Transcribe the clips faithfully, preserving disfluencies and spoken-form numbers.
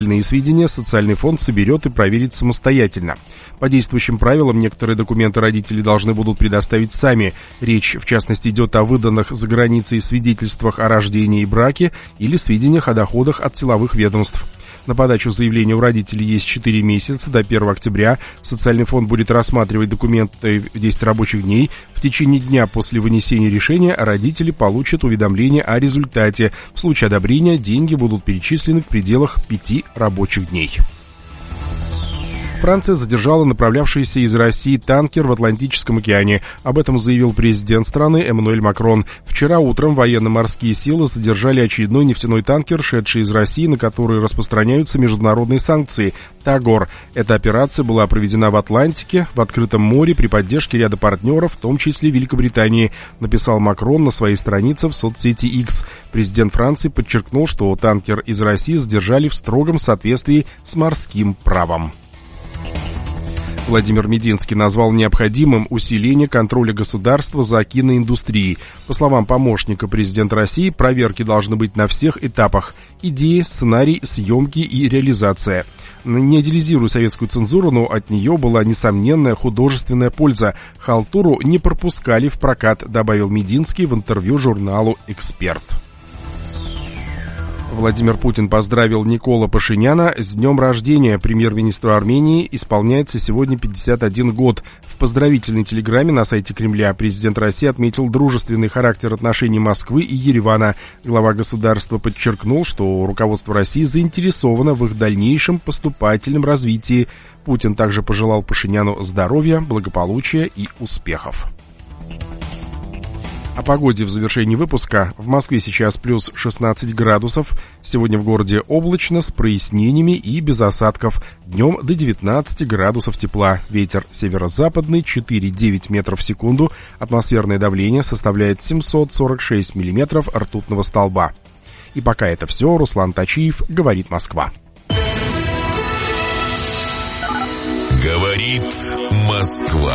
сведения социальный фонд соберет и проверит самостоятельно. По действующим правилам некоторые документы родители должны будут предоставить сами. Речь, в частности, идет о выданных за границей свидетельствах о рождении и браке или сведениях о доходах от силовых ведомств. На подачу заявления у родителей есть четыре месяца, до первого октября. Социальный фонд будет рассматривать документы в десять рабочих дней. В течение дня после вынесения решения родители получат уведомление о результате. В случае одобрения деньги будут перечислены в пределах пяти рабочих дней. Франция задержала направлявшийся из России танкер в Атлантическом океане. Об этом заявил президент страны Эммануэль Макрон. Вчера утром военно-морские силы задержали очередной нефтяной танкер, шедший из России, на который распространяются международные санкции «Тагор». Эта операция была проведена в Атлантике, в открытом море при поддержке ряда партнеров, в том числе Великобритании, написал Макрон на своей странице в соцсети X. Президент Франции подчеркнул, что танкер из России задержали в строгом соответствии с морским правом. Владимир Мединский назвал необходимым усиление контроля государства за киноиндустрией. По словам помощника президента России, проверки должны быть на всех этапах: идеи, сценарий, съемки и реализация. Не идеализируя советскую цензуру, но от нее была несомненная художественная польза. Халтуру не пропускали в прокат, добавил Мединский в интервью журналу «Эксперт». Владимир Путин поздравил Никола Пашиняна с днем рождения. Премьер-министру Армении исполняется сегодня пятьдесят один год. В поздравительной телеграмме на сайте Кремля президент России отметил дружественный характер отношений Москвы и Еревана. Глава государства подчеркнул, что руководство России заинтересовано в их дальнейшем поступательном развитии. Путин также пожелал Пашиняну здоровья, благополучия и успехов. О погоде в завершении выпуска. В Москве сейчас плюс шестнадцать градусов. Сегодня в городе облачно, с прояснениями и без осадков. Днем до девятнадцати градусов тепла. Ветер северо-западный четыре и девять метров в секунду. Атмосферное давление составляет семьсот сорок шесть миллиметров ртутного столба. И пока это все. Руслан Тачиев, говорит Москва. Говорит Москва.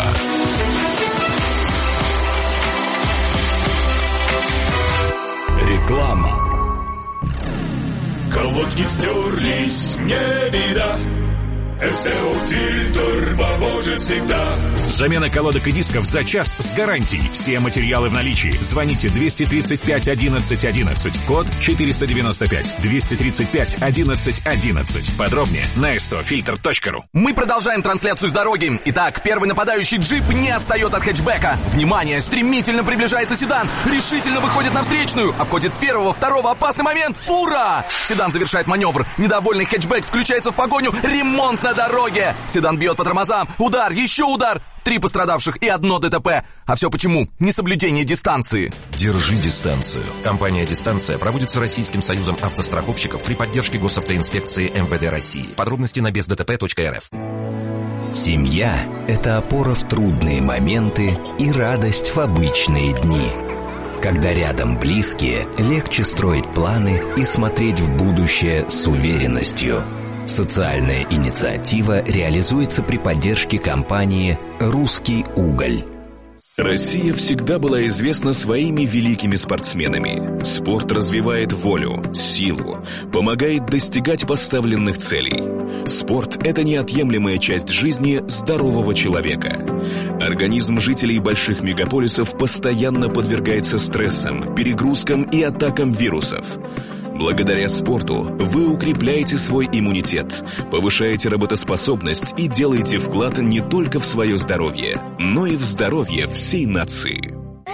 Реклама. Колодки стерлись, не беда. СТО-фильтр поможет всегда. Замена колодок и дисков за час с гарантией. Все материалы в наличии. Звоните двести тридцать пять одиннадцать одиннадцать. Код четыреста девяносто пять. двести тридцать пять одиннадцать одиннадцать. Подробнее на эс тэ о фильтр точка ру. Мы продолжаем трансляцию с дороги. Итак, первый нападающий джип не отстает от хэтчбека. Внимание, стремительно приближается седан. Решительно выходит на встречную. Обходит первого, второго. Опасный момент. Фура! Седан завершает маневр. Недовольный хэтчбек включается в погоню. Ремонт на дороге. Седан бьет по тормозам. Удар, еще удар. Три пострадавших и одно ДТП. А все почему? Несоблюдение дистанции. Держи дистанцию. Компания «Дистанция» проводится Российским союзом автостраховщиков при поддержке госавтоинспекции эм вэ дэ России. Подробности на без дэ тэ пэ точка эр эф. Семья – это опора в трудные моменты и радость в обычные дни. Когда рядом близкие, легче строить планы и смотреть в будущее с уверенностью. Социальная инициатива реализуется при поддержке компании «Русский уголь». Россия всегда была известна своими великими спортсменами. Спорт развивает волю, силу, помогает достигать поставленных целей. Спорт – это неотъемлемая часть жизни здорового человека. Организм жителей больших мегаполисов постоянно подвергается стрессам, перегрузкам и атакам вирусов. Благодаря спорту вы укрепляете свой иммунитет, повышаете работоспособность и делаете вклад не только в свое здоровье, но и в здоровье всей нации.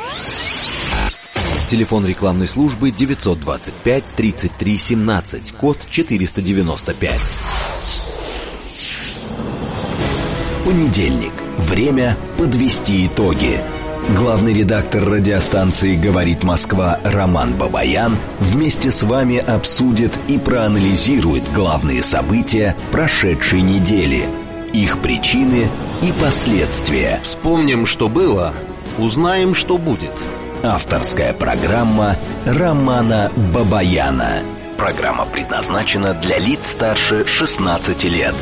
Телефон рекламной службы девятьсот двадцать пять тридцать три семнадцать, код четыреста девяносто пять. Понедельник. Время подвести итоги. Главный редактор радиостанции «Говорит Москва» Роман Бабаян вместе с вами обсудит и проанализирует главные события прошедшей недели, их причины и последствия. Вспомним, что было, узнаем, что будет. Авторская программа Романа Бабаяна. Программа предназначена для лиц старше шестнадцати лет.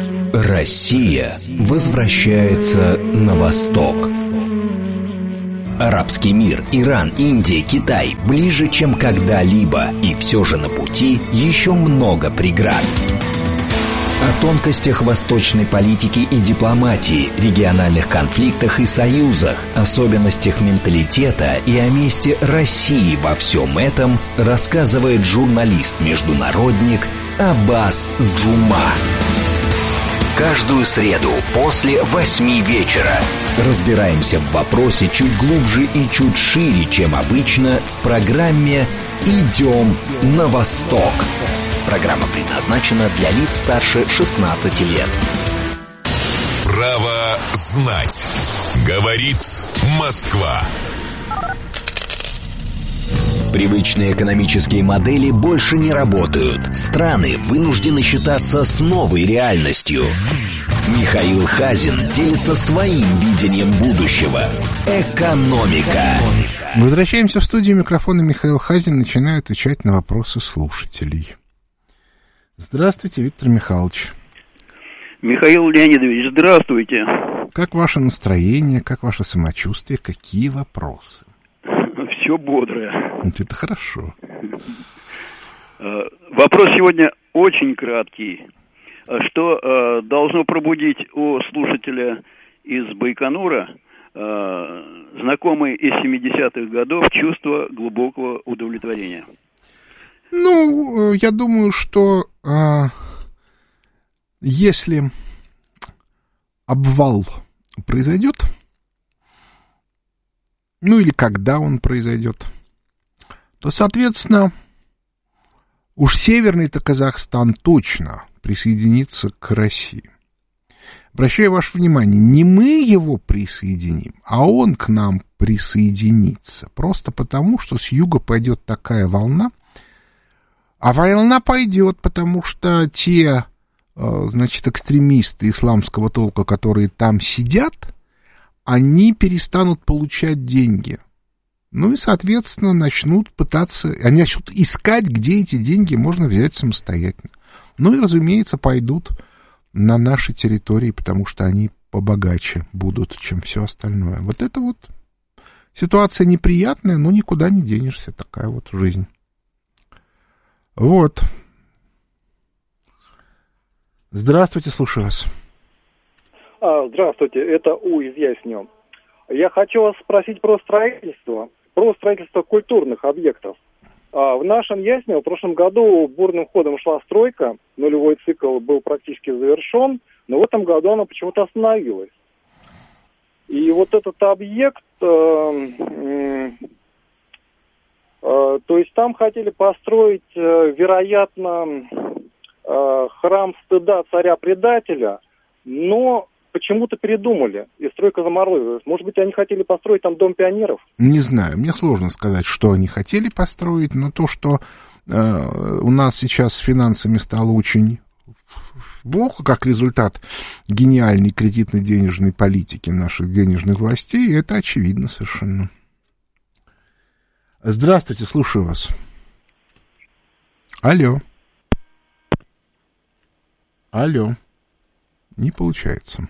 Россия возвращается на восток. Арабский мир, Иран, Индия, Китай ближе, чем когда-либо. И все же на пути еще много преград. О тонкостях восточной политики и дипломатии, региональных конфликтах и союзах, особенностях менталитета и о месте России во всем этом рассказывает журналист-международник Аббас Джума. Каждую среду после восьми вечера разбираемся в вопросе чуть глубже и чуть шире, чем обычно, в программе «Идем на восток». Программа предназначена для лиц старше шестнадцати лет. Право знать. Говорит Москва. Привычные экономические модели больше не работают. Страны вынуждены считаться с новой реальностью. Михаил Хазин делится своим видением будущего. Экономика. Возвращаемся в студию. Микрофона Михаил Хазин. Начинаю отвечать на вопросы слушателей. Здравствуйте, Виктор Михайлович. Михаил Леонидович, здравствуйте. Как ваше настроение, как ваше самочувствие, какие вопросы? Все бодрое. Это хорошо. Вопрос сегодня очень краткий. Что должно пробудить у слушателя из Байконура, знакомый из семидесятых годов, чувство глубокого удовлетворения? Ну, я думаю, что э, если обвал произойдет, ну или когда он произойдет, то, соответственно, уж северный-то Казахстан точно присоединится к России. Обращаю ваше внимание, не мы его присоединим, а он к нам присоединится. Просто потому, что с юга пойдет такая волна. А волна пойдет, потому что те, значит, экстремисты исламского толка, которые там сидят, они перестанут получать деньги. Ну и, соответственно, начнут пытаться, они начнут искать, где эти деньги можно взять самостоятельно. Ну и, разумеется, пойдут на наши территории, потому что они побогаче будут, чем все остальное. Вот это вот ситуация неприятная, но никуда не денешься, такая вот жизнь. Вот. Здравствуйте, слушаю вас. А, здравствуйте, это У из Ясню. Я хочу вас спросить про строительство, про строительство культурных объектов. А, в нашем Ясне в прошлом году бурным ходом шла стройка, нулевой цикл был практически завершен, но в этом году она почему-то остановилась. И вот этот объект... Э, То есть там хотели построить, вероятно, храм стыда царя-предателя, но почему-то передумали, и стройка заморозилась. Может быть, они хотели построить там дом пионеров? Не знаю, мне сложно сказать, что они хотели построить, но то, что э, у нас сейчас с финансами стало очень плохо, как результат гениальной кредитно-денежной политики наших денежных властей, это очевидно совершенно. Здравствуйте, слушаю вас. Алло. Алло. Не получается.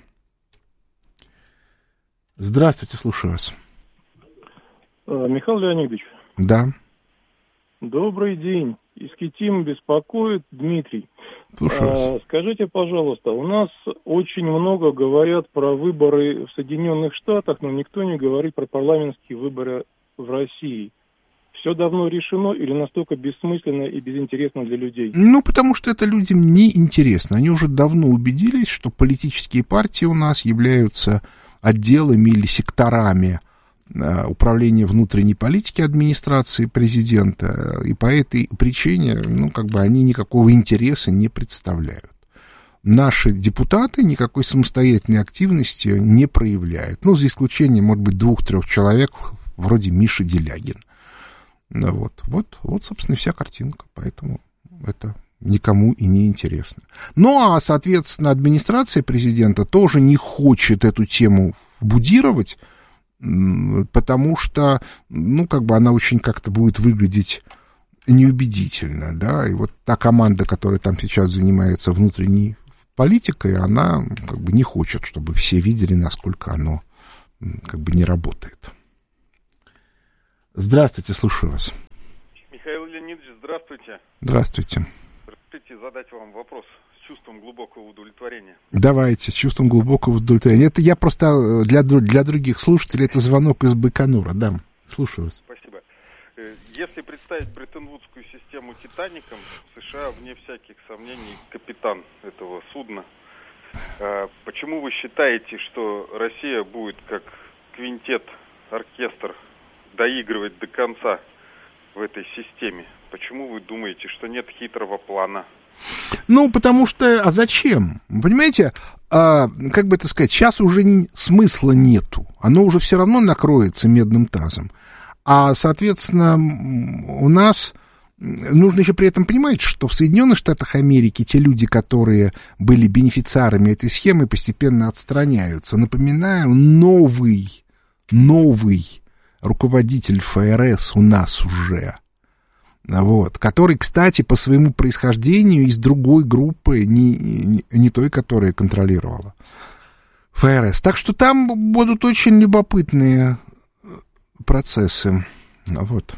Здравствуйте, слушаю вас. Михаил Леонидович. Да. Добрый день. Искитим беспокоит Дмитрий. Слушаю вас. А, скажите, пожалуйста, у нас очень много говорят про выборы в Соединенных Штатах, но никто не говорит про парламентские выборы в России. Все давно решено или настолько бессмысленно и безинтересно для людей? Ну, потому что это людям не интересно. Они уже давно убедились, что политические партии у нас являются отделами или секторами э, управления внутренней политики администрации президента. И по этой причине, ну, как бы они никакого интереса не представляют. Наши депутаты никакой самостоятельной активности не проявляют. Ну, за исключением, может быть, двух-трех человек, вроде Миши Делягина. Вот, вот, вот, собственно, вся картинка, поэтому это никому и не интересно. Ну, а, соответственно, администрация президента тоже не хочет эту тему будировать, потому что, ну, как бы она очень как-то будет выглядеть неубедительно, да, и вот та команда, которая там сейчас занимается внутренней политикой, она как бы не хочет, чтобы все видели, насколько оно как бы не работает. Здравствуйте, слушаю вас. Михаил Леонидович, здравствуйте. Здравствуйте. Разрешите задать вам вопрос с чувством глубокого удовлетворения? Давайте, с чувством глубокого удовлетворения. Это я просто для, для других слушателей, это звонок из Байконура. Да, слушаю вас. Спасибо. Если представить Бреттон-Вудскую систему «Титаником», США, вне всяких сомнений, капитан этого судна. Почему вы считаете, что Россия будет как квинтет, оркестр доигрывать до конца в этой системе? Почему вы думаете, что нет хитрого плана? Ну, потому что... А зачем? Понимаете, а, как бы это сказать, сейчас уже не, смысла нету. Оно уже все равно накроется медным тазом. А, соответственно, у нас... Нужно еще при этом понимать, что в Соединенных Штатах Америки те люди, которые были бенефициарами этой схемы, постепенно отстраняются. Напоминаю, новый, новый руководитель эф эр эс у нас уже, вот, который, кстати, по своему происхождению из другой группы, не, не, не той, которая контролировала эф эр эс. Так что там будут очень любопытные процессы. Вот.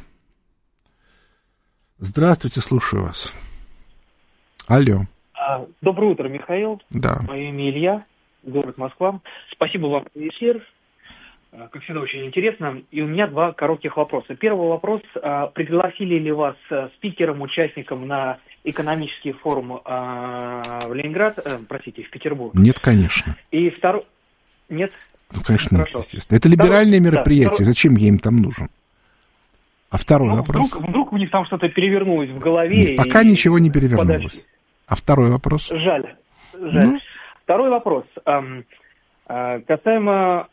Здравствуйте, слушаю вас. Алло. Доброе утро, Михаил. Да. Мое имя Илья, город Москва. Спасибо вам за эфир. Как всегда, очень интересно. И у меня два коротких вопроса. Первый вопрос. Пригласили ли вас спикером, участником на экономический форум в Ленинград, простите, в Петербург? Нет, конечно. И второй... Нет? Ну, конечно, нет, естественно. Это либеральное второй... мероприятие. Да, второй... Зачем я им там нужен? А второй ну, вопрос? Вдруг, вдруг у них там что-то перевернулось в голове. Пока и... ничего не перевернулось. Подожди. А второй вопрос? Жаль. Жаль. Ну? Второй вопрос. Эм, э, касаемо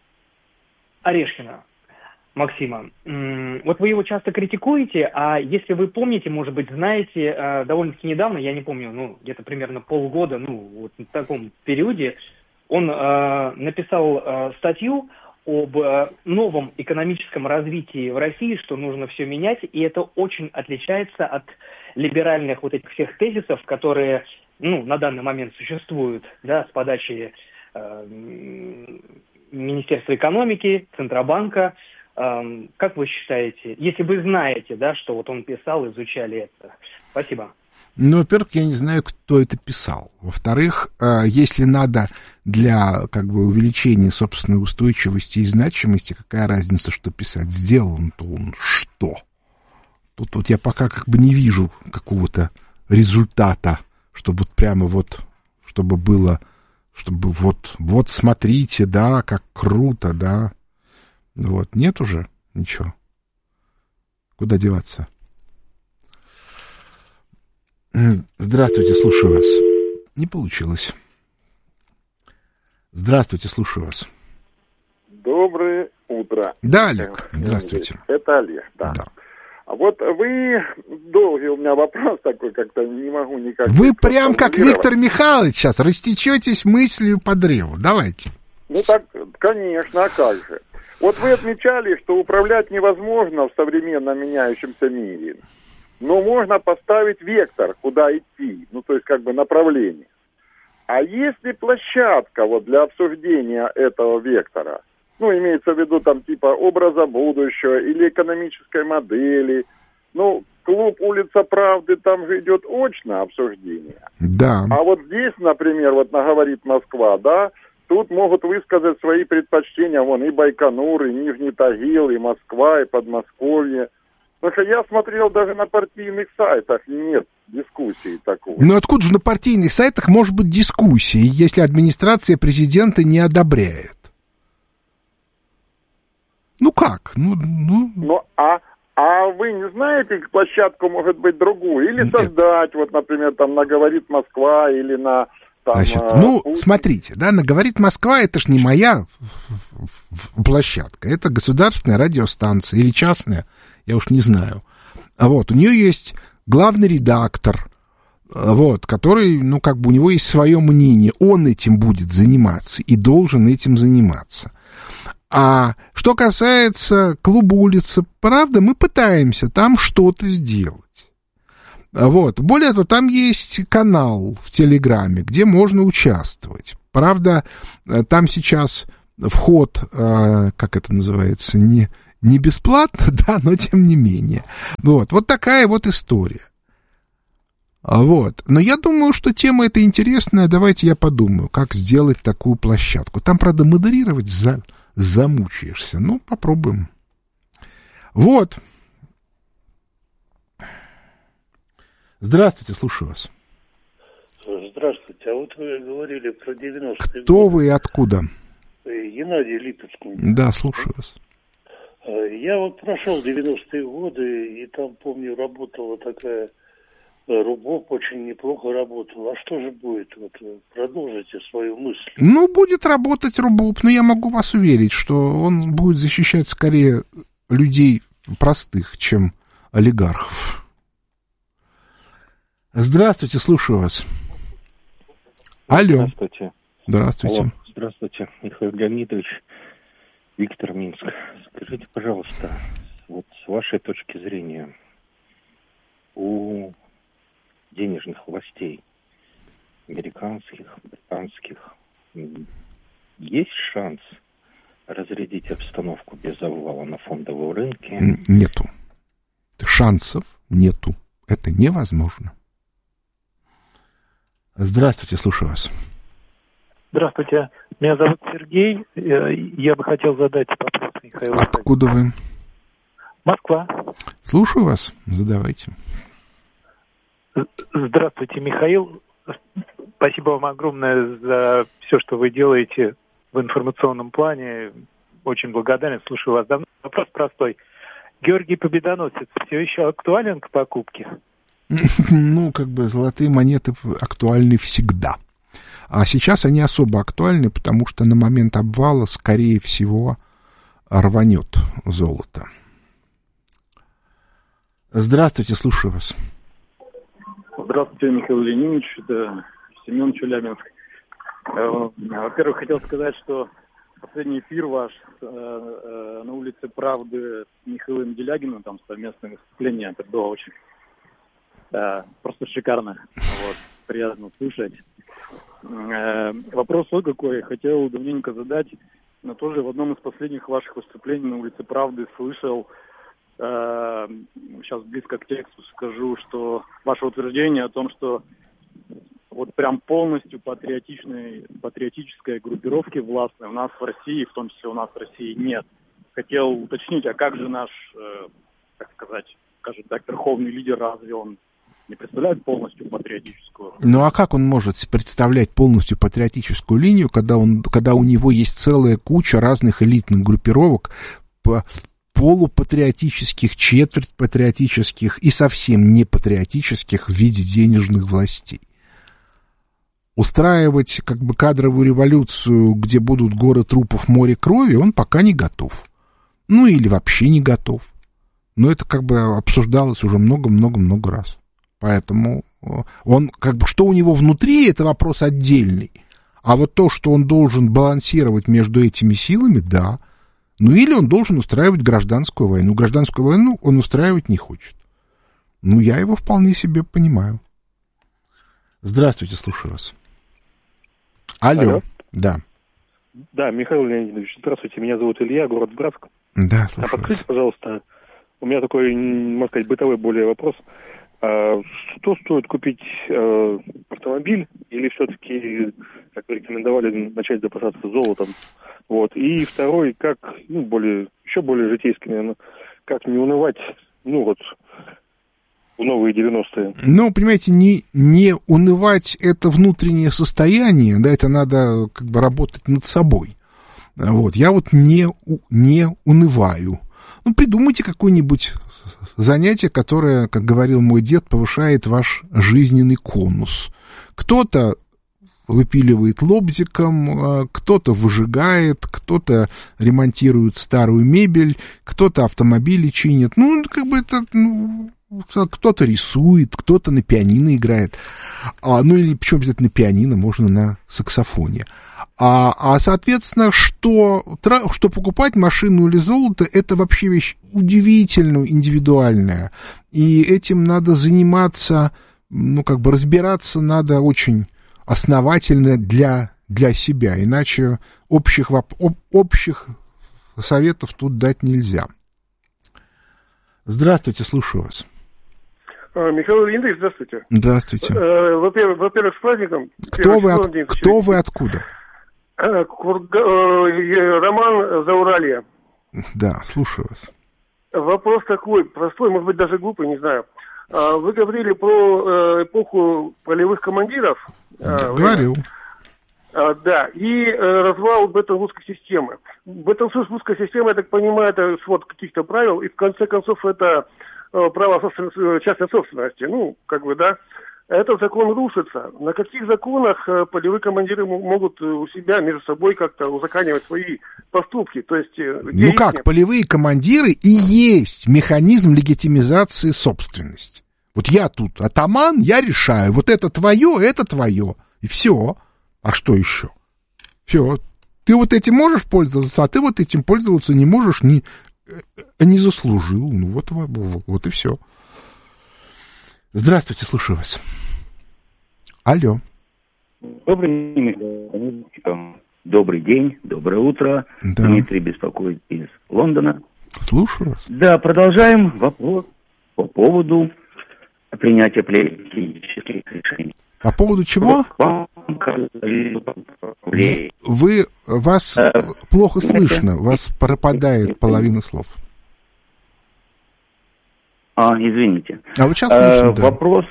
Орешкина Максима. Эм, вот вы его часто критикуете, а если вы помните, может быть, знаете, э, довольно-таки недавно, я не помню, ну, где-то примерно полгода, ну, вот в таком периоде, он э, написал э, статью об э, новом экономическом развитии в России, что нужно все менять, и это очень отличается от либеральных вот этих всех тезисов, которые, ну, на данный момент существуют, да, с подачи э, Министерства экономики, Центробанка. Э, как вы считаете, если вы знаете, да, что вот он писал, изучали это? Спасибо. Ну, во-первых, я не знаю, кто это писал. Во-вторых, если надо для, как бы, увеличения собственной устойчивости и значимости, какая разница, что писать? Сделан-то он что? Тут вот я пока как бы не вижу какого-то результата, чтобы вот прямо вот, чтобы было, чтобы вот, вот смотрите, да, как круто, да. Вот, нет уже ничего. Куда деваться? Здравствуйте, слушаю вас. Не получилось. Здравствуйте, слушаю вас. Доброе утро. Да, Олег, здравствуйте. Это Олег, да. да. А вот вы, долгий у меня вопрос такой, как-то не могу никак... Вы прям как Виктор Михайлович сейчас растечетесь мыслью по древу. Давайте. Ну так, конечно, а как же. Вот вы отмечали, что управлять невозможно в современно меняющемся мире. Но можно поставить вектор, куда идти, ну, то есть, как бы, направление. А есть ли площадка вот для обсуждения этого вектора? Ну, имеется в виду, там, типа, образа будущего или экономической модели. Ну, клуб «Улица Правды», там же идет очное обсуждение. Да. А вот здесь, например, вот наговорит Москва, да, тут могут высказать свои предпочтения, вон, и Байконур, и Нижний Тагил, и Москва, и Подмосковье. Потому что я смотрел, даже на партийных сайтах нет дискуссии такой. Ну откуда же на партийных сайтах может быть дискуссии, если администрация президента не одобряет? Ну как? Ну, ну... ну а, а вы не знаете, площадку может быть другую? Или нет. Создать, вот, например, там на «Говорит Москва» или на... Там, Значит, а, ну, Путин. Смотрите, да, на «Говорит Москва» это ж не моя площадка, это государственная радиостанция или частная, я уж не знаю. А вот, у нее есть главный редактор, вот, который, ну, как бы у него есть свое мнение, он этим будет заниматься и должен этим заниматься. А что касается клуба «Улица Правды», мы пытаемся там что-то сделать. Вот. Более того, там есть канал в Телеграме, где можно участвовать. Правда, там сейчас вход, как это называется, не, не бесплатно, да, но тем не менее. Вот, вот такая вот история. Вот. Но я думаю, что тема эта интересная. Давайте я подумаю, как сделать такую площадку. Там, правда, модерировать за... замучаешься. Ну, попробуем. Вот. Здравствуйте, слушаю вас. Здравствуйте. А вот вы говорили про девяностые Кто годы. вы и откуда? Геннадий, Липецк. Да, слушаю вас. Я вот прошел девяностые годы, и там, помню, работала такая РУБОП, очень неплохо работала. А что же будет? Вот продолжите свою мысль. Ну, будет работать РУБОП, но я могу вас уверить, что он будет защищать скорее людей простых, чем олигархов. Здравствуйте, слушаю вас. Алло. Здравствуйте. Здравствуйте. Алло. Здравствуйте, Михаил Леонидович, Виктор, Минск. Скажите, пожалуйста, вот с вашей точки зрения, у денежных властей, американских, британских, есть шанс разрядить обстановку без обвала на фондовом рынке? Нету. Шансов нету. Это невозможно. Здравствуйте, слушаю вас. Здравствуйте, меня зовут Сергей. Я бы хотел задать вопрос Михаилу. Откуда вы? Москва. Слушаю вас, задавайте. Здравствуйте, Михаил. Спасибо вам огромное за все, что вы делаете в информационном плане. Очень благодарен, слушаю вас давно. Вопрос простой. Георгий Победоносец все еще актуален к покупке? Ну, как бы золотые монеты актуальны всегда. А сейчас они особо актуальны, потому что на момент обвала, скорее всего, рванет золото. Здравствуйте, слушаю вас. Здравствуйте, Михаил Леонидович, это Семен Челябинск. Во-первых, хотел сказать, что последний эфир ваш на улице Правды с Михаилом Делягиным, там совместное выступление, это было очень просто шикарно, вот, приятно слушать. Вопрос вот какой, хотел давненько задать, но тоже в одном из последних ваших выступлений на улице Правды слышал, э, сейчас близко к тексту скажу, что ваше утверждение о том, что вот прям полностью патриотичной, патриотической группировки властной у нас в России, в том числе у нас в России, нет. Хотел уточнить, а как же наш, э, так сказать, скажем так, верховный лидер, разве он не представляет полностью патриотическую? Ну а как он может представлять полностью патриотическую линию, когда, он, когда у него есть целая куча разных элитных группировок, полупатриотических, четверть патриотических и совсем не патриотических в виде денежных властей? Устраивать как бы кадровую революцию, где будут горы трупов, море крови, он пока не готов. Ну или вообще не готов. Но это как бы обсуждалось уже много-много-много раз. Поэтому он, как бы, что у него внутри, это вопрос отдельный. А вот то, что он должен балансировать между этими силами, да. Ну, или он должен устраивать гражданскую войну. Гражданскую войну он устраивать не хочет. Ну, я его вполне себе понимаю. Здравствуйте, слушаю вас. Алло. Алло. Да. Да, Михаил Леонидович, здравствуйте. Меня зовут Илья, город Братск. Да, слушаю. А подскажите, пожалуйста, у меня такой, можно сказать, бытовой более вопрос. А что стоит купить э, автомобиль или все-таки, как вы рекомендовали, начать запасаться золотом? Вот. И второй, как, ну, более, еще более житейский, наверное, как не унывать, ну, вот, в новые девяностые? Ну, понимаете, не, не унывать — это внутреннее состояние, да, это надо как бы работать над собой. Вот. Я вот не, не унываю. Ну, придумайте какое-нибудь занятие, которое, как говорил мой дед, повышает ваш жизненный конус. Кто-то выпиливает лобзиком, кто-то выжигает, кто-то ремонтирует старую мебель, кто-то автомобили чинит. Ну, как бы это... Ну, кто-то рисует, кто-то на пианино играет. А, ну, или почему обязательно на пианино, можно на саксофоне. А, а соответственно, что, что покупать машину или золото, это вообще вещь удивительно индивидуальная. И этим надо заниматься, ну, как бы разбираться надо очень основательно для, для себя. Иначе общих, об, общих советов тут дать нельзя. Здравствуйте, слушаю вас. Михаил Леонидович, здравствуйте. Здравствуйте. Во-первых, во-первых, с праздником. Кто вы, от... Кто вы откуда? Роман Зауралье. Да, слушаю вас. Вопрос такой, простой, может быть, даже глупый, не знаю. Вы говорили про эпоху полевых командиров. Да, говорил. Да, и развал Бреттон-Вудской системы. Бреттон-Вудская система, я так понимаю, это свод каких-то правил, и в конце концов это право собственности, частной собственности. Ну, как бы, да. Этот закон рушится. На каких законах полевые командиры могут у себя между собой как-то узаконивать свои поступки? То есть, ну как, нет? Полевые командиры и есть механизм легитимизации собственности. Вот я тут атаман, я решаю, вот это твое, это твое. И все. А что еще? Все. Ты вот этим можешь пользоваться, а ты вот этим пользоваться не можешь, не, не заслужил. Ну вот, вот, вот и все. Здравствуйте, слушаю вас. Алло. Добрый день, добрый день, доброе утро. Да. Дмитрий беспокоит из Лондона. Слушаю вас. Да, продолжаем вопрос по поводу принятия политических решений. По поводу чего? Вы, вас а, плохо слышно, у вас пропадает половина слов. А, извините. А вот сейчас слышно, а, да. Вопрос,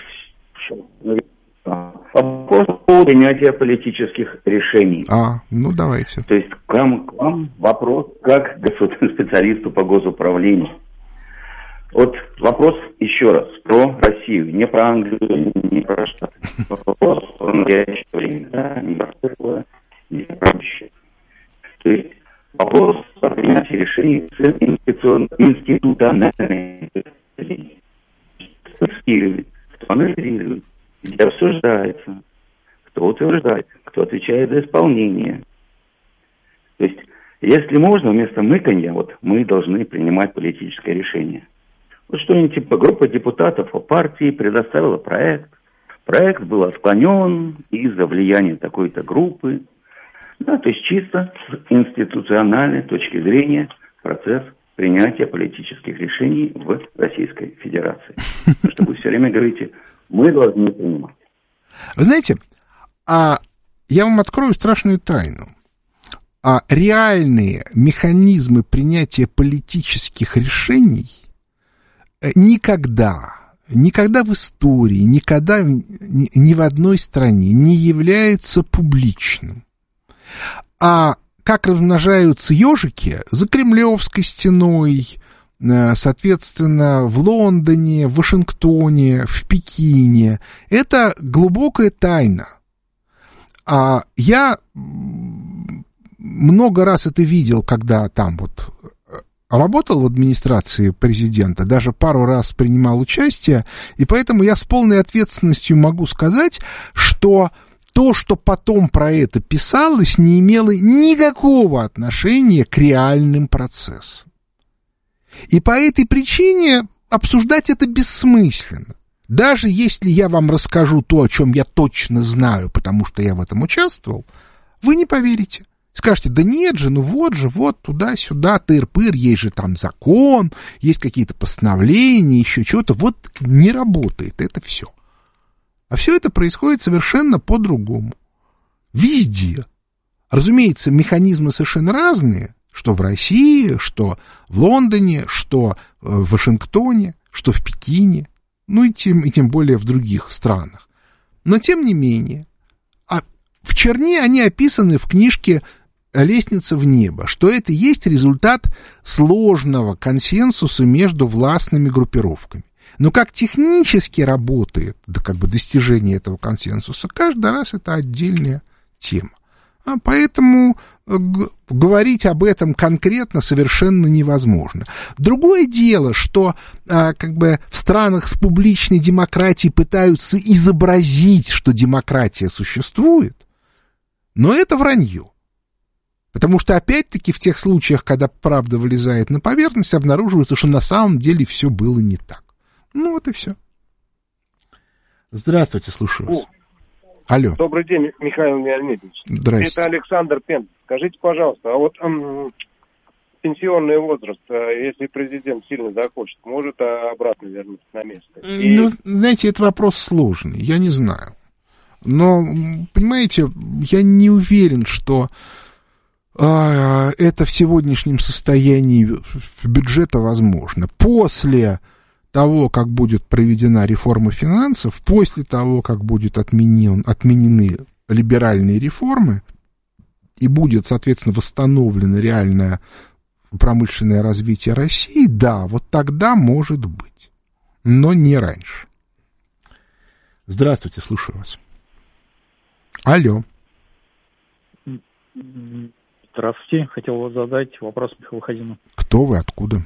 вопрос по принятию политических решений. А, ну давайте. То есть к вам, к вам вопрос как к специалисту по госуправлению. Вот вопрос еще раз про Россию, не про Англию, не про Штаты. Вопрос про настоящее время, да, не про такое, не про будущее. То есть вопрос о принятии решений с институциональной кто тестирует, кто анализирует, где обсуждается, кто утверждает, кто отвечает за исполнение. То есть, если можно, вместо мыканья, вот мы должны принимать политическое решение. Вот что-нибудь типа группа депутатов о партии предоставила проект. Проект был отклонен из-за влияния такой-то группы. Да, то есть чисто с институциональной точки зрения процесс принятия политических решений в Российской Федерации. Потому что вы все время говорите, мы должны принимать. Вы знаете, а я вам открою страшную тайну. А реальные механизмы принятия политических решений никогда, никогда в истории, никогда ни, ни в одной стране не являются публичным. А как размножаются ежики за Кремлевской стеной, соответственно, в Лондоне, в Вашингтоне, в Пекине, это глубокая тайна. А я много раз это видел, когда там вот работал в администрации президента, даже пару раз принимал участие, и поэтому я с полной ответственностью могу сказать, что то, что потом про это писалось, не имело никакого отношения к реальным процессам. И по этой причине обсуждать это бессмысленно. Даже если я вам расскажу то, о чем я точно знаю, потому что я в этом участвовал, вы не поверите. Скажете, да нет же, ну вот же, вот туда-сюда, тыр-пыр, есть же там закон, есть какие-то постановления, еще что-то. Вот не работает это все. А все это происходит совершенно по-другому. Везде. Разумеется, механизмы совершенно разные, что в России, что в Лондоне, что в Вашингтоне, что в Пекине, ну и тем, и тем более в других странах. Но тем не менее, а в черне они описаны в книжке «Лестница в небо», что это есть результат сложного консенсуса между властными группировками. Но как технически работает, да, как бы достижение этого консенсуса, каждый раз это отдельная тема. А поэтому г- говорить об этом конкретно совершенно невозможно. Другое дело, что а, как бы в странах с публичной демократией пытаются изобразить, что демократия существует, но это вранье. Потому что, опять-таки, в тех случаях, когда правда вылезает на поверхность, обнаруживается, что на самом деле все было не так. Ну, вот и все. Здравствуйте, слушаю вас. Алло. Добрый день, Михаил Леонидович. Здравствуйте. Это Александр Пен. Скажите, пожалуйста, а вот эм, пенсионный возраст, если президент сильно захочет, может обратно вернуться на место. И... Ну, знаете, это вопрос сложный, я не знаю. Но, понимаете, я не уверен, что а, это в сегодняшнем состоянии бюджета возможно. После того, как будет проведена реформа финансов, после того, как будут отменен, отменены либеральные реформы, и будет, соответственно, восстановлено реальное промышленное развитие России, да, вот тогда может быть, но не раньше. Здравствуйте, слушаю вас. Алло. Здравствуйте, хотел вас задать вопрос Михаилу Хазину. Кто вы, откуда?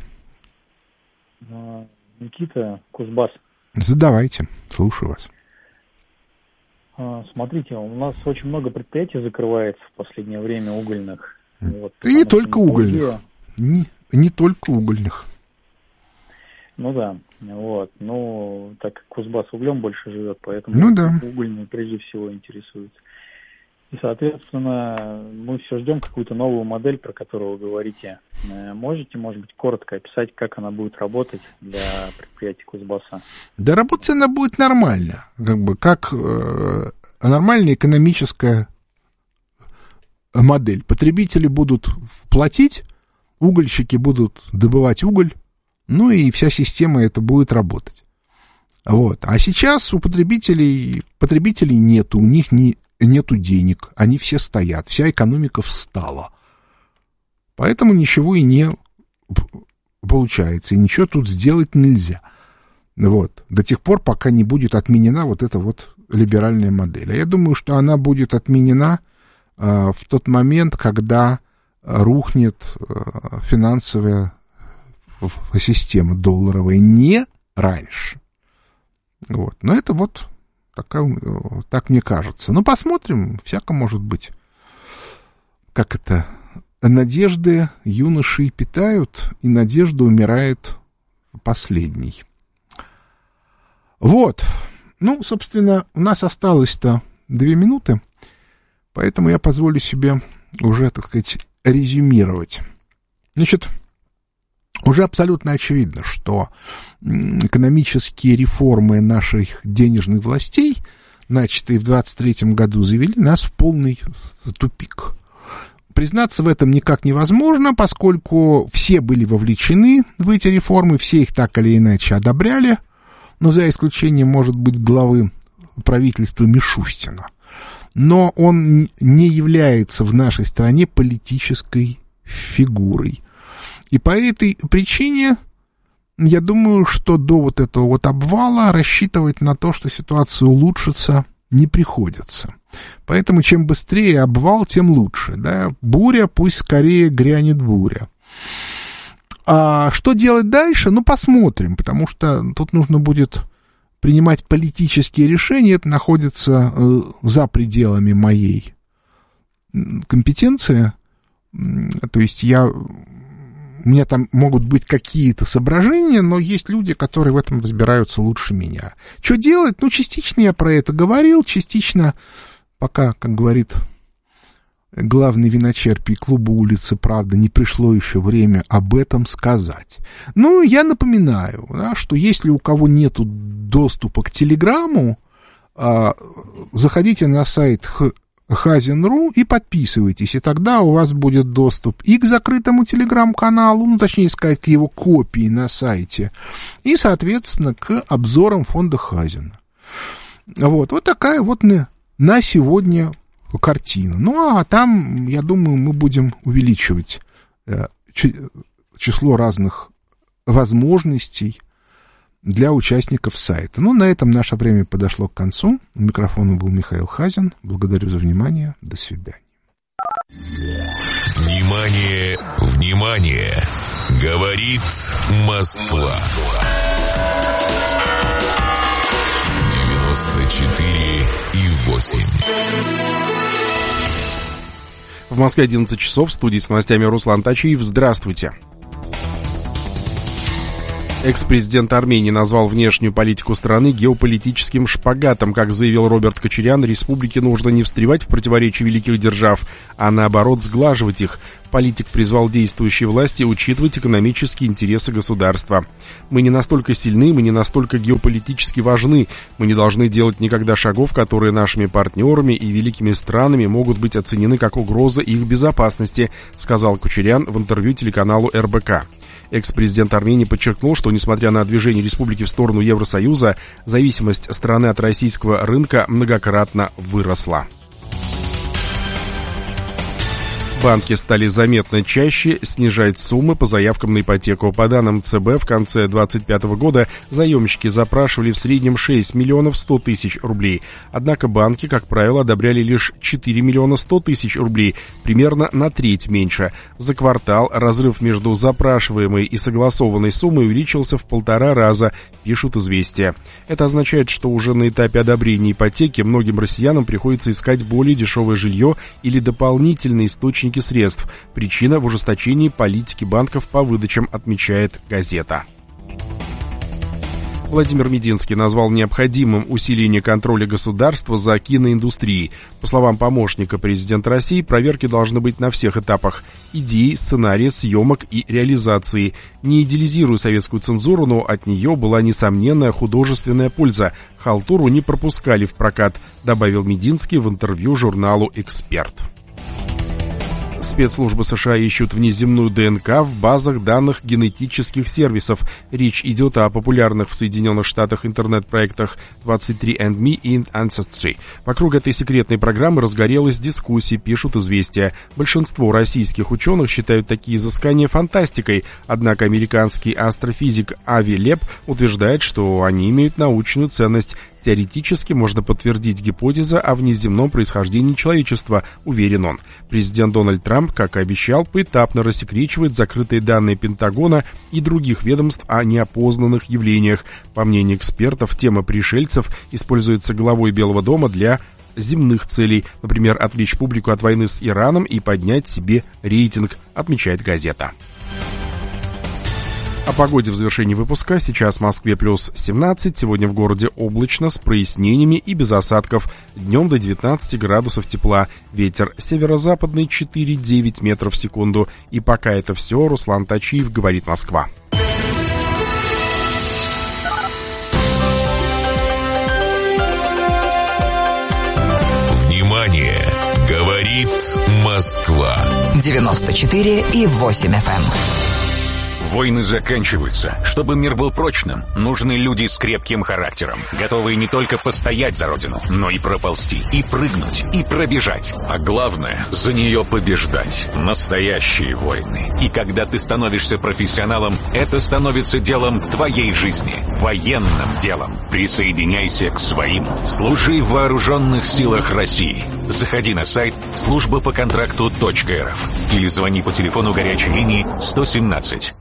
Никита, Кузбасс. Задавайте, слушаю вас. Смотрите, у нас очень много предприятий закрывается в последнее время угольных. Вот, и не только угольных. Не, не только угольных. Ну да, вот. Ну, так как Кузбасс углем больше живет, поэтому ну, да. угольные прежде всего интересуются. И, соответственно, мы все ждем какую-то новую модель, про которую вы говорите. Можете, может быть, коротко описать, как она будет работать для предприятий Кузбасса? Да, работать она будет нормально, как бы, как э, нормальная экономическая модель. Потребители будут платить, угольщики будут добывать уголь, ну и вся система это будет работать. Вот. А сейчас у потребителей, потребителей нету, у них не, нету денег, они все стоят, вся экономика встала. Поэтому ничего и не получается, и ничего тут сделать нельзя. Вот. До тех пор, пока не будет отменена вот эта вот либеральная модель. А я думаю, что она будет отменена э, в тот момент, когда рухнет э, финансовая система долларовая, не раньше. Вот. Но это вот такая, так мне кажется. Ну, посмотрим, всяко может быть. Как это? Надежды юноши питают, и надежда умирает последней. Вот. Ну, собственно, у нас осталось-то две минуты, поэтому я позволю себе уже, так сказать, резюмировать. Значит, уже абсолютно очевидно, что экономические реформы наших денежных властей, начатые в двадцать третьем году, завели нас в полный тупик. Признаться в этом никак невозможно, поскольку все были вовлечены в эти реформы, все их так или иначе одобряли, но за исключением, может быть, главы правительства Мишустина. Но он не является в нашей стране политической фигурой. И по этой причине, я думаю, что до вот этого вот обвала рассчитывать на то, что ситуация улучшится, не приходится. Поэтому чем быстрее обвал, тем лучше. Да? Буря, пусть скорее грянет буря. А что делать дальше? Ну, посмотрим, потому что тут нужно будет принимать политические решения. Это находится э, за пределами моей компетенции. То есть я... У меня там могут быть какие-то соображения, но есть люди, которые в этом разбираются лучше меня. Что делать? Ну, частично я про это говорил, частично, пока, как говорит главный виночерпий клуба «Улицы Правды», не пришло еще время об этом сказать. Ну, я напоминаю, да, что если у кого нет доступа к Телеграмму, а, заходите на сайт Хазин точка ру и подписывайтесь, и тогда у вас будет доступ и к закрытому телеграм-каналу, ну, точнее сказать, к его копии на сайте, и, соответственно, к обзорам фонда Хазина. Вот, вот такая вот на, на сегодня картина. Ну, а там, я думаю, мы будем увеличивать э, число разных возможностей для участников сайта. Ну, на этом наше время подошло к концу. У микрофона был Михаил Хазин. Благодарю за внимание. До свидания. Внимание, внимание! Говорит Москва. девяносто четыре и восемь. В Москве одиннадцать часов. В студии с новостями Руслан Тачиев. Здравствуйте. Экс-президент Армении назвал внешнюю политику страны геополитическим шпагатом. Как заявил Роберт Кочарян, республике нужно не встревать в противоречия великих держав, а наоборот сглаживать их. Политик призвал действующие власти учитывать экономические интересы государства. «Мы не настолько сильны, мы не настолько геополитически важны. Мы не должны делать никогда шагов, которые нашими партнерами и великими странами могут быть оценены как угроза их безопасности», сказал Кочарян в интервью телеканалу эр бэ ка. Экс-президент Армении подчеркнул, что, несмотря на движение республики в сторону Евросоюза, зависимость страны от российского рынка многократно выросла. Банки стали заметно чаще снижать суммы по заявкам на ипотеку. По данным цэ бэ, в конце две тысячи двадцать пятого года заемщики запрашивали в среднем шесть миллионов сто тысяч рублей. Однако банки, как правило, одобряли лишь четыре миллиона сто тысяч рублей, примерно на треть меньше. За квартал разрыв между запрашиваемой и согласованной суммой увеличился в полтора раза, пишут «Известия». Это означает, что уже на этапе одобрения ипотеки многим россиянам приходится искать более дешевое жилье или дополнительные источники средств. Причина в ужесточении политики банков по выдачам, отмечает газета. Владимир Мединский назвал необходимым усиление контроля государства за киноиндустрией. По словам помощника президента России, проверки должны быть на всех этапах – идеи, сценария, съемок и реализации. Не идеализируя советскую цензуру, но от нее была несомненная художественная польза. Халтуру не пропускали в прокат, добавил Мединский в интервью журналу «Эксперт». Спецслужбы США ищут внеземную дэ эн ка в базах данных генетических сервисов. Речь идет о популярных в Соединенных Штатах интернет-проектах двадцать три энд ми и Ancestry. Вокруг этой секретной программы разгорелась дискуссия, пишут «Известия». Большинство российских ученых считают такие изыскания фантастикой, однако американский астрофизик Ави Леб утверждает, что они имеют научную ценность. Теоретически можно подтвердить гипотезу о внеземном происхождении человечества, уверен он. Президент Дональд Трамп, как и обещал, поэтапно рассекречивает закрытые данные Пентагона и других ведомств о неопознанных явлениях. По мнению экспертов, тема пришельцев используется главой Белого дома для земных целей, например, отвлечь публику от войны с Ираном и поднять себе рейтинг, отмечает газета. О погоде в завершении выпуска. Сейчас в Москве плюс семнадцать, сегодня в городе облачно, с прояснениями и без осадков. Днем до девятнадцати градусов тепла. Ветер северо-западный четыре-девять метров в секунду. И пока это все, Руслан Тачиев, говорит Москва. Внимание! Говорит Москва. девяносто четыре и восемь эф эм. Войны заканчиваются. Чтобы мир был прочным, нужны люди с крепким характером, готовые не только постоять за родину, но и проползти, и прыгнуть, и пробежать. А главное, за нее побеждать. Настоящие войны. И когда ты становишься профессионалом, это становится делом твоей жизни. Военным делом. Присоединяйся к своим. Служи в вооруженных силах России. Заходи на сайт служба по контракту точка эр эф или звони по телефону горячей линии сто семнадцать.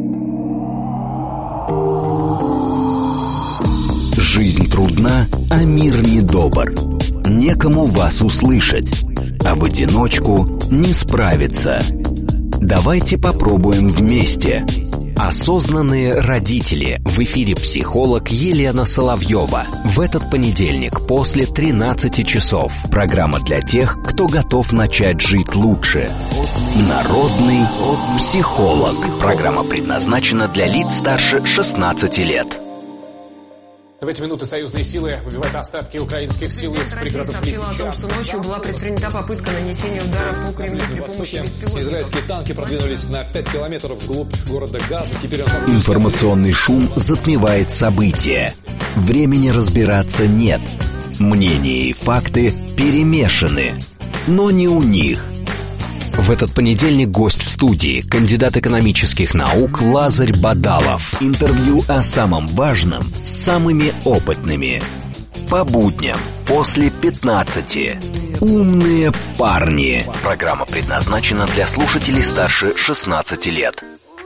Жизнь трудна, а мир недобр. Некому вас услышать, а в одиночку не справиться. Давайте попробуем вместе. Осознанные родители. В эфире психолог Елена Соловьева. В этот понедельник после тринадцати часов. Программа для тех, кто готов начать жить лучше. Народный психолог. Программа предназначена для лиц старше шестнадцати лет. В эти минуты союзные силы выбивают остатки украинских сил из пригородов Лисичанска. Россия сообщила о том, что ночью была предпринята попытка нанесения удара по Кремлю при помощи беспилотников. Израильские танки продвинулись на пять километров вглубь города Газа. Теперь он... Информационный шум затмевает события. Времени разбираться нет. Мнения и факты перемешаны. Но не у них. В этот понедельник гость в студии, кандидат экономических наук Лазарь Бадалов. Интервью о самом важном с самыми опытными. По будням после пятнадцати. Умные парни. Программа предназначена для слушателей старше шестнадцати лет.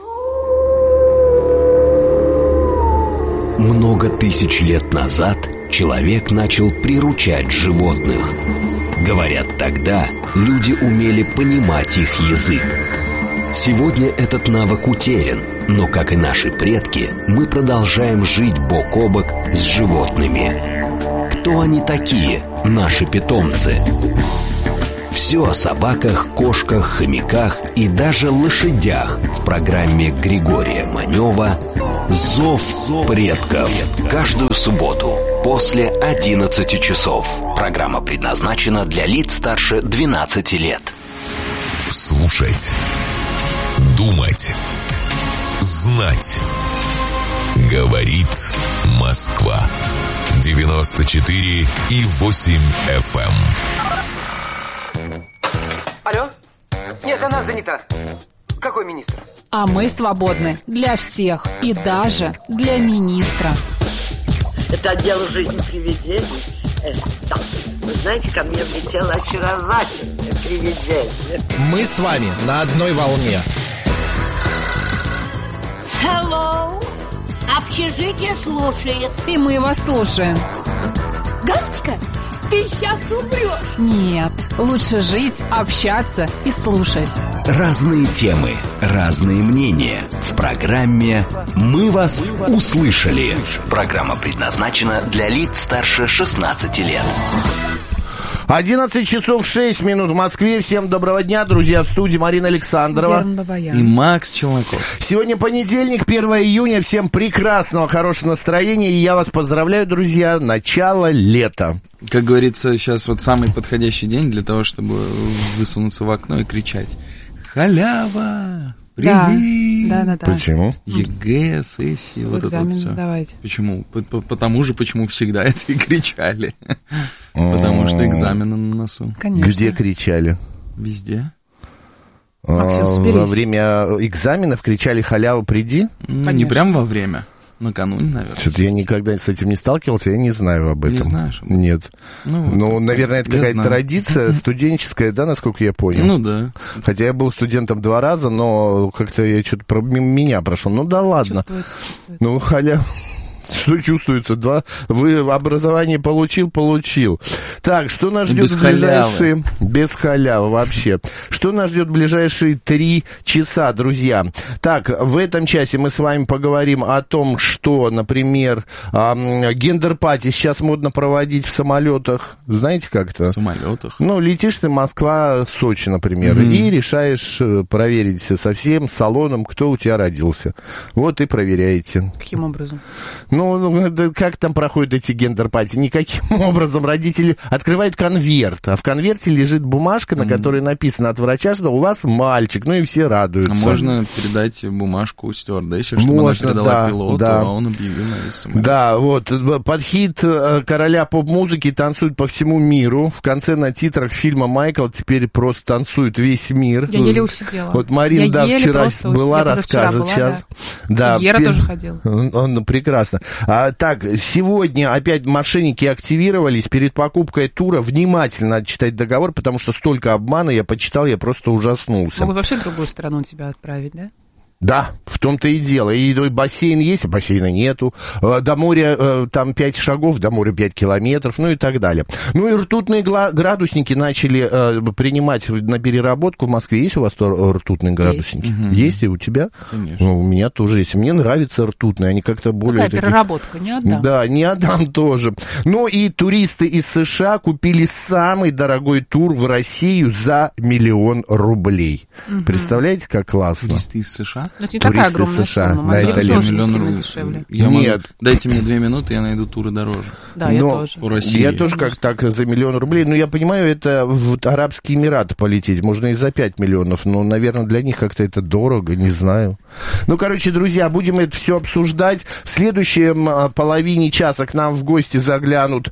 Много тысяч лет назад человек начал приручать животных. Говорят, тогда люди умели понимать их язык. Сегодня этот навык утерян, но, как и наши предки, мы продолжаем жить бок о бок с животными. Кто они такие, наши питомцы? Все о собаках, кошках, хомяках и даже лошадях в программе Григория Манева «Зов предков». Каждую субботу после одиннадцати часов. Программа предназначена для лиц старше двенадцати лет. Слушать, думать, знать. Говорит Москва. девяносто четыре и восемь эф эм. Алло? Нет, она занята. Какой министр? А мы свободны для всех и даже для министра. Это отдел «Жизнь привидений». Э, да. Вы знаете, ко мне влетело очаровательное привидение. Мы с вами на одной волне. Hello. Общежитие слушает. И мы вас слушаем. Галочка, ты сейчас умрешь. Нет, лучше жить, общаться и слушать. Разные темы, разные мнения. В программе «Мы вас услышали». Программа предназначена для лиц старше шестнадцати лет. одиннадцать часов шесть минут в Москве. Всем доброго дня, друзья. В студии Марина Александрова и Макс Челноков. Сегодня понедельник, первое июня. Всем прекрасного, хорошего настроения. И я вас поздравляю, друзья. Начало лета. Как говорится, сейчас вот самый подходящий день для того, чтобы высунуться в окно и кричать: «Халява! Приди!» Да, да, да. Почему? ЕГЭ, сессии, вот это вот все. Сдавать. Почему? Потому же, почему всегда это и кричали. Потому что экзамены на носу. Конечно. Где кричали? Везде. Максим, во время экзаменов кричали «Халява, приди»? Ну, не прям во время. Накануне, наверное. Что-то я никогда с этим не сталкивался, я не знаю об этом. Не знаешь? Нет. Ну, вот, ну наверное, это какая-то знаю. Традиция студенческая, да, насколько я понял? Ну, да. Хотя я был студентом два раза, но как-то я что-то про меня прошел. Ну, да ладно. Чувствуется, чувствуется. Ну, халява. Что чувствуется? Два. Вы образование получил, получил. Так, что нас ждет без в ближайшие... халявы. Без халявы вообще. Что нас ждет в ближайшие три часа, друзья? Так, в этом часе мы с вами поговорим о том, что, например, эм, гендер-пати сейчас модно проводить в самолетах. Знаете как-то? В самолетах? Ну, летишь ты Москва, Сочи, например, mm-hmm. и решаешь проверить со всем салоном, кто у тебя родился. Вот и проверяете. Каким образом? Ну, как там проходят эти гендер-пати? Никаким образом. Родители открывают конверт, а в конверте лежит бумажка, на которой написано от врача, что у вас мальчик, ну и все радуются. А можно передать бумажку стюардессе, чтобы можно, она передала да, пилоту, да. а он объявил на весь самолет. Да, вот, под хит короля поп-музыки танцуют по всему миру. В конце на титрах фильма «Майкл» теперь просто танцует весь мир. Я еле усидела. Вот Марина, Я да, вчера была, усидела. расскажет была, сейчас. Да. Да, Гера пер... тоже ходил. Он, он прекрасно. А, так, сегодня опять мошенники активировались перед покупкой тура. Внимательно надо читать договор, потому что столько обмана я почитал, я просто ужаснулся. Могут вообще в другую страну тебя отправить, да? Да, в том-то и дело. И бассейн есть, а бассейна нету. До моря там пять шагов, до моря пять километров, ну и так далее. Ну и ртутные градусники начали принимать на переработку. В Москве есть у вас ртутные градусники? Есть, угу. Есть и у тебя? Конечно. Ну, у меня тоже есть. Мне нравятся ртутные, они как-то более... Какая такие... переработка? Не отдам. Да, не отдам тоже. Ну и туристы из США купили самый дорогой тур в Россию за миллион рублей. Угу. Представляете, как классно? Туристы из США? Это не такая огромная США сумма. На это лето. Миллион рублей. Я Нет. Могу... Дайте мне две минуты, я найду туры дороже. Да, я тоже. По России. Я тоже как так за миллион рублей. Но я понимаю, это в Арабские Эмираты полететь. Можно и за пять миллионов. Но, наверное, для них как-то это дорого, не знаю. Ну, короче, друзья, будем это все обсуждать. В следующем половине часа к нам в гости заглянут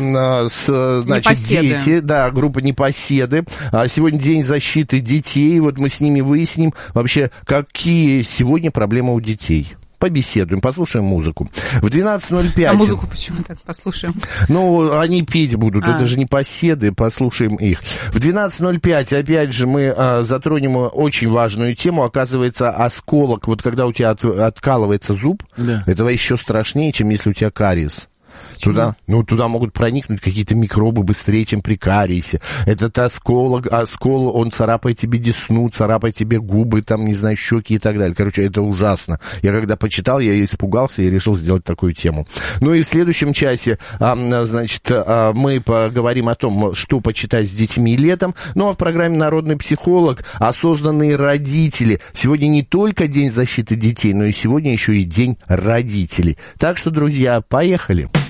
а, с, значит, Непоседы. дети. Да, группа «Непоседы». А, сегодня день защиты детей. Вот мы с ними выясним вообще, какие сегодня проблемы у детей. Побеседуем, послушаем музыку. В двенадцать ноль пять... А музыку почему так послушаем? Ну, они петь будут, а. Это же не поседы, послушаем их. В двенадцать ноль пять, опять же, мы а, затронем очень важную тему. Оказывается, осколок, вот когда у тебя от, откалывается зуб, да. Это еще страшнее, чем если у тебя кариес. Туда, ну, туда могут проникнуть какие-то микробы быстрее, чем при кариесе. Этот осколок, оскол, он царапает тебе десну, царапает тебе губы, там, не знаю, щеки и так далее. Короче, это ужасно. Я когда почитал, я испугался и решил сделать такую тему. Ну и в следующем часе, значит, мы поговорим о том, что почитать с детьми летом. Ну а в программе «Народный психолог» осознанные родители. Сегодня не только День защиты детей, но и сегодня еще и День родителей. Так что, друзья, поехали.